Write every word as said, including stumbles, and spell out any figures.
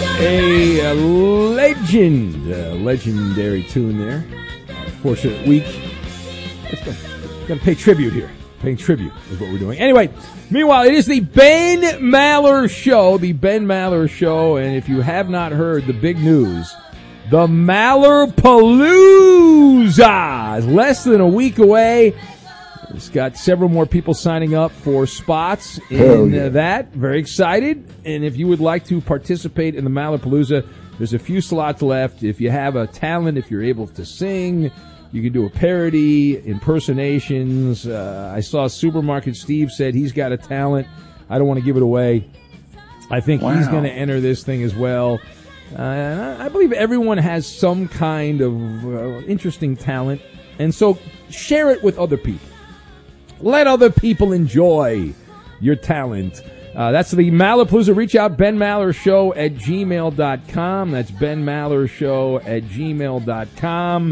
A legend, a legendary tune there. Fortunate week. Let's go. Gonna pay tribute here. Paying tribute is what we're doing. Anyway, meanwhile, it is the Ben Maller Show. The Ben Maller Show. And if you have not heard the big news, the Maller Palooza is less than a week away. It's got several more people signing up for spots in yeah. uh, that. Very excited. And if you would like to participate in the Maller Palooza, there's a few slots left. If you have a talent, if you're able to sing, you can do a parody, impersonations. Uh, I saw Supermarket Steve said he's got a talent. I don't want to give it away. I think wow. he's going to enter this thing as well. Uh, I believe everyone has some kind of uh, interesting talent. And so share it with other people. Let other people enjoy your talent. Uh, that's the Malapalooza. Reach out, Ben Maller Show at gmail dot com. That's Ben Maller Show at gmail dot com.